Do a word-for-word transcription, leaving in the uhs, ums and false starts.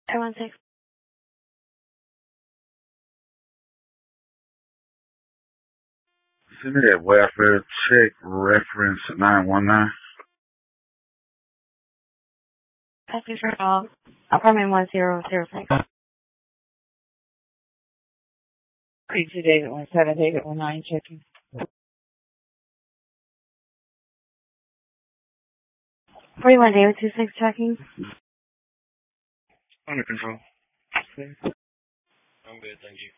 I one six. Send me that welfare check reference nine one nine. Passenger call. Apartment one zero zero six. Three two David one seven David one nine checking. Forty one David two six checking. Under control. I'm good, thank you.